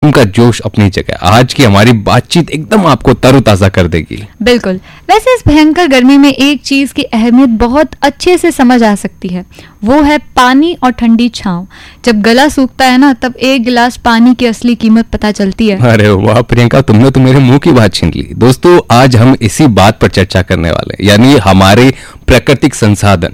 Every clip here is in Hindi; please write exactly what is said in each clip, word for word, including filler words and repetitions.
उनका जोश अपनी जगह। आज की हमारी बातचीत एकदम आपको तरोताजा कर देगी। बिल्कुल। वैसे इस भयंकर गर्मी में एक चीज की अहमियत बहुत अच्छे से समझ आ सकती है, वो है पानी और ठंडी छांव। जब गला सूखता है ना, तब एक गिलास पानी की असली कीमत पता चलती है। अरे वाह प्रियंका, तुमने तो मेरे मुंह की बात छीन ली। दोस्तों, आज हम इसी बात पर चर्चा करने वाले हैं, यानी हमारे प्राकृतिक संसाधन।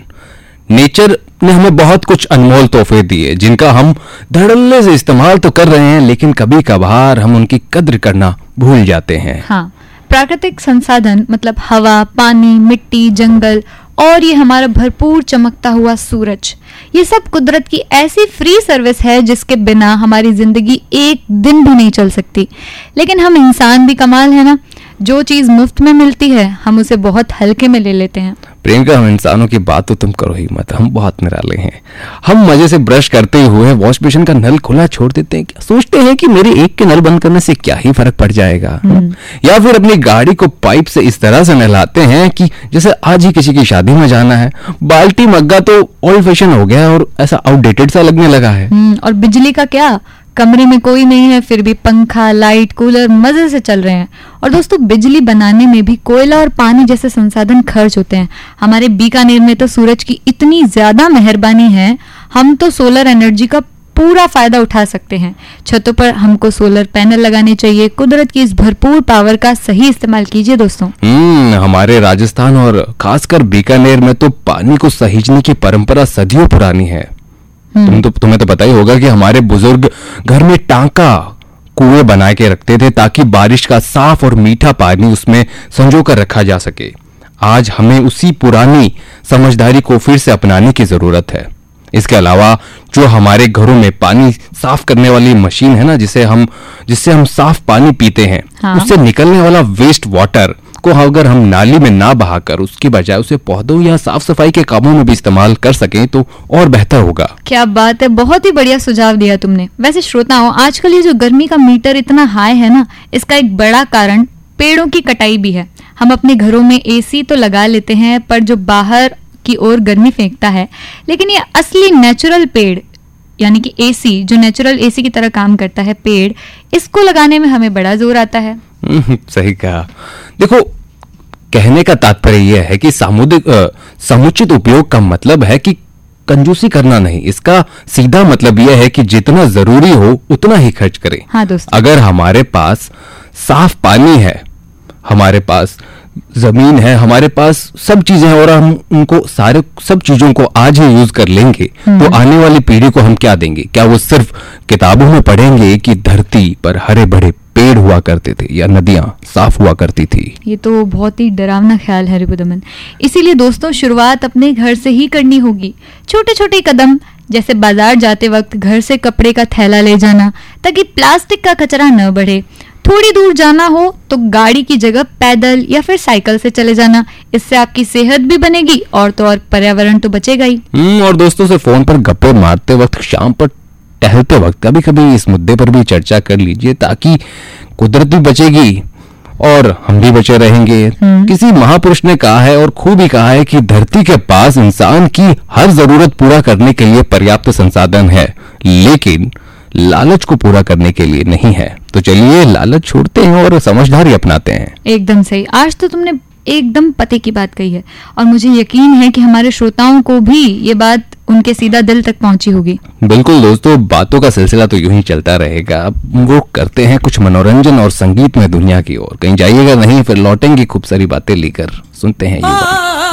नेचर ने हमें बहुत कुछ अनमोल तोहफे दिए, जिनका हम धड़ल्ले से इस्तेमाल तो कर रहे हैं, लेकिन कभी कभार हम उनकी कद्र करना भूल जाते हैं। हाँ, प्राकृतिक संसाधन मतलब हवा, पानी, मिट्टी, जंगल और ये हमारा भरपूर चमकता हुआ सूरज, ये सब कुदरत की ऐसी फ्री सर्विस है जिसके बिना हमारी जिंदगी एक दिन भी नहीं चल सकती। लेकिन हम इंसान भी कमाल है ना, जो चीज मुफ्त में मिलती है हम उसे बहुत हल्के में ले लेते हैं। प्रियंका, हम इंसानों की बात तो तुम करो ही मत, हम बहुत निराले हैं। हम मजे से ब्रश करते हुए वॉश बेसिन का नल खुला छोड़ देते हैं, सोचते हैं कि मेरे एक के नल बंद करने से क्या ही फर्क पड़ जाएगा। या फिर अपनी गाड़ी को पाइप से इस तरह से नहलाते हैं कि जैसे आज ही किसी की शादी में जाना है। बाल्टी मग्गा तो ओल्ड फैशन हो गया और ऐसा आउटडेटेड सा लगने लगा है। और बिजली का क्या, कमरे में कोई नहीं है फिर भी पंखा, लाइट, कूलर मजे से चल रहे हैं। और दोस्तों, बिजली बनाने में भी कोयला और पानी जैसे संसाधन खर्च होते हैं। हमारे बीकानेर में तो सूरज की इतनी ज्यादा मेहरबानी है, हम तो सोलर एनर्जी का पूरा फायदा उठा सकते हैं। छतों पर हमको सोलर पैनल लगाने चाहिए। कुदरत की इस भरपूर पावर का सही इस्तेमाल कीजिए दोस्तों। हम्म हमारे राजस्थान और खासकर बीकानेर में तो पानी को सहेजने की परंपरा सदियों पुरानी है। तुम तो तुम्हें तो पता ही होगा कि हमारे बुजुर्ग घर में टांका कुएं बना के रखते थे ताकि बारिश का साफ और मीठा पानी उसमें संजो कर रखा जा सके। आज हमें उसी पुरानी समझदारी को फिर से अपनाने की जरूरत है। इसके अलावा जो हमारे घरों में पानी साफ करने वाली मशीन है ना, जिसे हम जिससे हम साफ पानी पीते हैं, हाँ। उससे निकलने वाला वेस्ट वाटर को अगर हम नाली में ना बहाकर उसकी बजाय उसे पौधों या साफ सफाई के कामों में भी इस्तेमाल कर सकें तो और बेहतर होगा। क्या बात है, बहुत ही बढ़िया सुझाव दिया तुमने। वैसे श्रोताओं, आजकल ये जो गर्मी का मीटर इतना हाई है ना, इसका एक बड़ा कारण पेड़ों की कटाई भी है। हम अपने घरों में एसी तो लगा लेते हैं, पर जो बाहर की ओर गर्मी फेंकता है, लेकिन ये असली नेचुरल पेड़ यानी कि एसी, जो नेचुरल एसी की तरह काम करता है पेड़, इसको लगाने में हमें बड़ा जोर आता है। सही कहा। देखो, कहने का तात्पर्य यह है कि सामुदायिक समुचित उपयोग का मतलब है कि कंजूसी करना नहीं। इसका सीधा मतलब यह है कि जितना जरूरी हो उतना ही खर्च करें। हाँ दोस्तों, अगर हमारे पास साफ पानी है, हमारे पास जमीन है, हमारे पास सब चीजें हैं और हम उनको सारे सब चीजों को आज ही यूज कर लेंगे, तो आने वाली पीढ़ी को हम क्या देंगे? क्या वो सिर्फ किताबों में पढ़ेंगे कि धरती पर हरे भरे पेड़ हुआ करते थे या नदियां साफ हुआ करती थी? ये तो बहुत ही डरावना ख्याल है रिपुदमन। इसीलिए दोस्तों, शुरुआत अपने घर से ही करनी होगी। छोटे छोटे कदम, जैसे बाजार जाते वक्त घर से कपड़े का थैला ले जाना ताकि प्लास्टिक का कचरा न बढ़े। थोड़ी दूर जाना हो तो गाड़ी की जगह पैदल या फिर साइकिल से चले जाना। इससे आपकी सेहत भी बनेगी और तो और पर्यावरण तो बचेगा ही। और दोस्तों से फोन पर गप्पे मारते वक्त, शाम पर टहलते वक्त कभी कभी इस मुद्दे पर भी चर्चा कर लीजिए, ताकि कुदरत भी बचेगी और हम भी बचे रहेंगे। किसी महापुरुष ने कहा है और खूब ही कहा है कि धरती के पास इंसान की हर जरूरत पूरा करने के लिए पर्याप्त संसाधन है, लेकिन लालच को पूरा करने के लिए नहीं है। तो चलिए लालच छोड़ते हैं और समझदारी अपनाते हैं। एकदम सही। आज तो तुमने एकदम पते की बात कही है और मुझे यकीन है कि हमारे श्रोताओं को भी ये बात उनके सीधा दिल तक पहुंची होगी। बिल्कुल दोस्तों, बातों का सिलसिला तो यूं ही चलता रहेगा। अब वो करते हैं कुछ मनोरंजन और संगीत में दुनिया की ओर। कहीं जाइएगा नहीं, फिर लौटेंगे खूब सारी बातें लेकर। सुनते हैं ये बात।